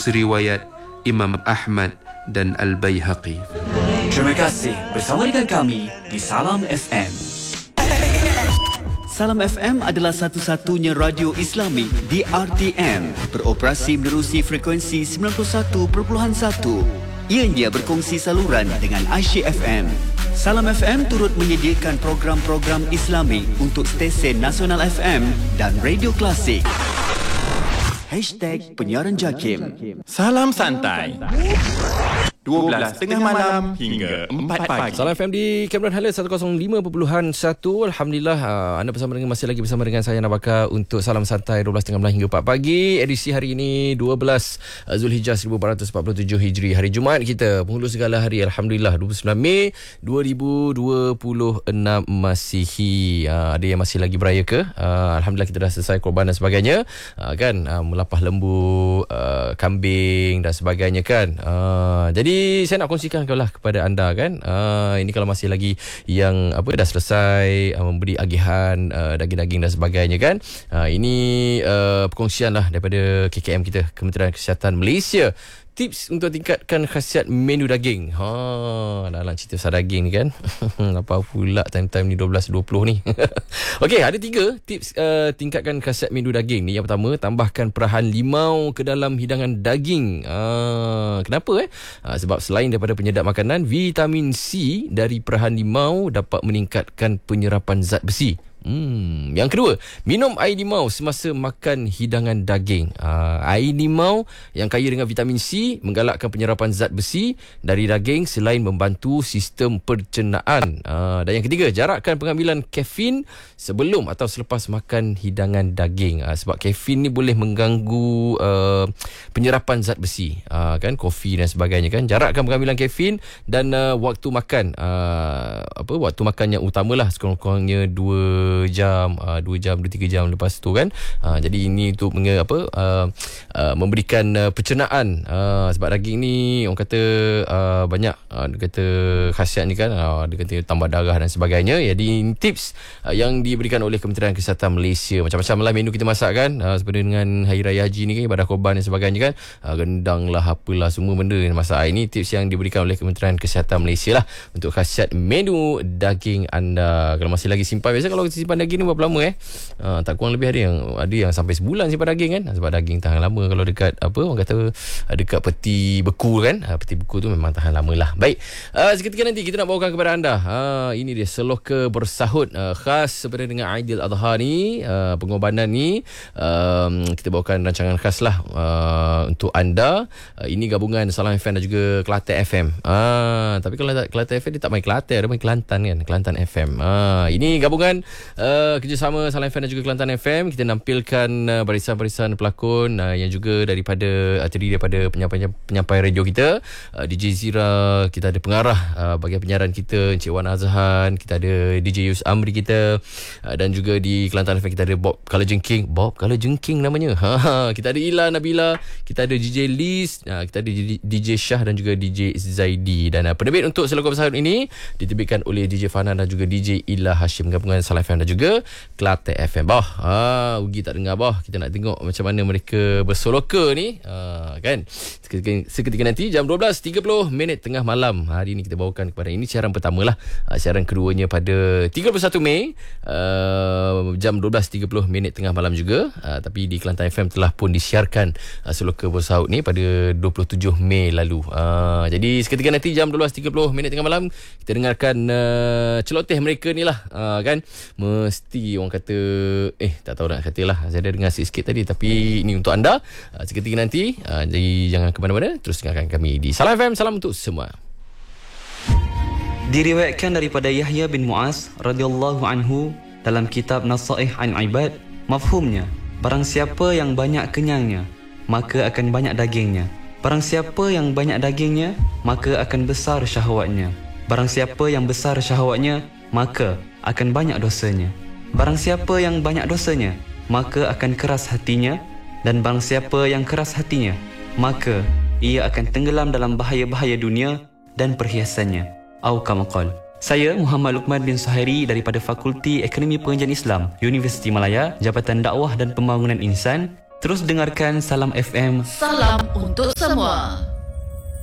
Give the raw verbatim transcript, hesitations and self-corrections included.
hadis riwayat Imam Ahmad dan Al-Baihaqi. Terima kasih bersama dengan kami di Salam F M. Salam F M adalah satu-satunya radio Islami di R T M, beroperasi menerusi frekuensi sembilan puluh satu perpuluhan satu. Ianya berkongsi saluran dengan Aisyah F M. Salam F M turut menyediakan program-program Islami untuk stesen Nasional F M dan Radio Klasik. Hashtag Penyiaran Jakim. Salam santai. dua belas tengah malam hingga empat pagi. Salam F M di Cameron Highlands seratus lima perpuluhan satu. Alhamdulillah, uh, anda bersama dengan masih lagi bersama dengan saya Nabaka untuk Salam Santai dua belas tengah malam hingga empat pagi. Edisi hari ini dua belas Zulhijjah seribu empat ratus empat puluh tujuh Hijri. Hari Jumaat kita, penghulu segala hari. Alhamdulillah, dua puluh sembilan Mei dua ribu dua puluh enam Masihi. Uh, ada yang masih lagi beraya ke? Uh, Alhamdulillah kita dah selesai korban dan sebagainya. Uh, kan, uh, melapah lembu, uh, kambing dan sebagainya kan. Uh, jadi saya nak kongsikan lah kepada anda kan, uh, ini kalau masih lagi yang apa dah selesai uh, memberi agihan uh, daging-daging dan sebagainya kan, uh, ini uh, perkongsian lah daripada K K M kita, Kementerian Kesihatan Malaysia. Tips untuk tingkatkan khasiat menu daging. Ha, dalam cerita pasal daging ni kan. Apa pula time-time ni dua belas dua puluh ni. Okey, ada tiga tips uh, tingkatkan khasiat menu daging ni. Yang pertama, tambahkan perahan limau ke dalam hidangan daging. Ha, kenapa eh? Ha, sebab selain daripada penyedap makanan, vitamin C dari perahan limau dapat meningkatkan penyerapan zat besi. Hmm. Yang kedua, minum air limau semasa makan hidangan daging. uh, Air limau yang kaya dengan vitamin C menggalakkan penyerapan zat besi dari daging selain membantu sistem pencernaan. uh, Dan yang ketiga, jarakkan pengambilan kafein sebelum atau selepas makan hidangan daging. uh, Sebab kafein ni boleh mengganggu uh, penyerapan zat besi, uh, kan, kopi dan sebagainya kan. Jarakkan pengambilan kafein dan uh, waktu makan, uh, apa waktu makan yang utamalah, sekurang-kurangnya dua jam, uh, dua jam, dua tiga jam lepas tu kan. Uh, jadi ini untuk menge, apa uh, uh, memberikan uh, pencernaan, uh, sebab daging ni orang kata uh, banyak uh, dia kata khasiat ni kan, uh, dia kata tambah darah dan sebagainya. Jadi tips uh, yang diberikan oleh Kementerian Kesihatan Malaysia. Macam-macam lah menu kita masak kan, uh, seperti dengan Hari Raya Haji ni kan, ibadah korban dan sebagainya kan, uh, rendang lah, apalah, semua benda yang masak. Ini tips yang diberikan oleh Kementerian Kesihatan Malaysia lah untuk khasiat menu daging anda. Kalau masih lagi simpan, biasa kalau simpan daging ni berapa lama eh? Uh, tak kurang lebih ada yang ada yang sampai sebulan simpan daging kan. Sebab daging tahan lama kalau dekat apa orang kata dekat peti beku kan. Uh, peti beku tu memang tahan lama lah. Baik. Uh, seketika nanti kita nak bawakan kepada anda. Uh, ini dia seloka bersahut uh, khas seperti dengan Aidil Adha ni, uh, pengorbanan ni. Um, kita bawakan rancangan khas lah uh, untuk anda. Uh, ini gabungan Salam F M dan juga Kelantan F M. Uh, tapi kalau Kelantan F M dia tak main Kelantan, dia main Kelantan kan. Kelantan F M. Uh, ini gabungan Uh, kerjasama Salam F M dan juga Kelantan F M. Kita nampilkan uh, barisan-barisan pelakon uh, yang juga daripada uh, terdiri daripada penyampai radio kita, uh, D J Zira, kita ada pengarah uh, bahagian penyiaran kita Encik Wan Azhan, kita ada D J Yus Amri kita, uh, dan juga di Kelantan F M kita ada Bob Kalajengking. Bob Kalajengking namanya. Ha, kita ada Ila Nabila, kita ada D J Liz, uh, kita ada D J Shah dan juga D J Zaidi. Dan uh, penerbit untuk seloka bersahut ini diterbitkan oleh D J Fanan dan juga D J Ila Hashim, gabungan Salam F M dan juga Kelantan F M. Bah, ha, Ugi tak dengar bah. Kita nak tengok macam mana mereka bersoloka ni, ha, kan. Seketika, seketika nanti jam dua belas tiga puluh minit tengah malam. Hari ini kita bawakan kepada ini siaran pertama lah. Ha, siaran keduanya pada tiga puluh satu Mei uh, jam dua belas tiga puluh minit tengah malam juga. Ha, tapi di Kelantan F M telah pun disiarkan uh, seloka bersahut ni pada dua puluh tujuh Mei lalu. Ha, jadi seketika nanti jam dua belas tiga puluh minit tengah malam kita dengarkan uh, celoteh mereka ni lah, uh, kan. Mesti orang kata eh tak tahu nak kata lah, saya dah dengar sikit-sikit tadi, tapi ini untuk anda uh, seketika nanti. uh, Jadi jangan ke mana-mana, terus dengarkan kami di Salam F M. Salam untuk semua. Diriwayatkan daripada Yahya bin Mu'az radhiyallahu anhu dalam kitab Nasaih an Ibad, mafhumnya, barang siapa yang banyak kenyangnya maka akan banyak dagingnya. Barang siapa yang banyak dagingnya maka akan besar syahwatnya. Barang siapa yang besar syahwatnya maka akan banyak dosanya. Barang siapa yang banyak dosanya maka akan keras hatinya. Dan barang siapa yang keras hatinya maka ia akan tenggelam dalam bahaya-bahaya dunia dan perhiasannya. Au kama qala. Saya Muhammad Luqman bin Suhairi daripada Fakulti Ekonomi Pengajian Islam, Universiti Malaya, Jabatan Dakwah dan Pembangunan Insan, Terus dengarkan Salam F M. Salam untuk semua.